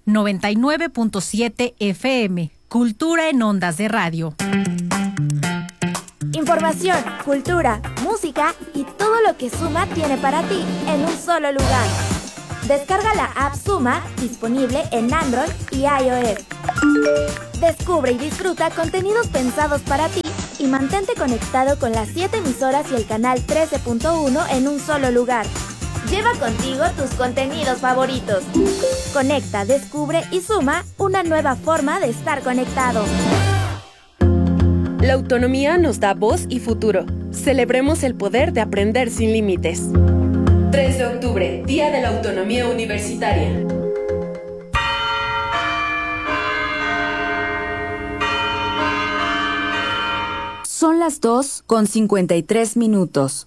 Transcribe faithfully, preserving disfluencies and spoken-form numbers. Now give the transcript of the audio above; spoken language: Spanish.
noventa y nueve punto siete F M. Cultura en ondas de radio. Información, cultura, música y todo lo que Suma tiene para ti en un solo lugar. Descarga la app Suma, disponible en Android y iOS. Descubre y disfruta contenidos pensados para ti y mantente conectado con las siete emisoras y el canal trece punto uno en un solo lugar. Lleva contigo tus contenidos favoritos. Conecta, descubre y suma una nueva forma de estar conectado. La autonomía nos da voz y futuro. Celebremos el poder de aprender sin límites. tres de octubre, Día de la Autonomía Universitaria. Son las dos con cincuenta y tres minutos.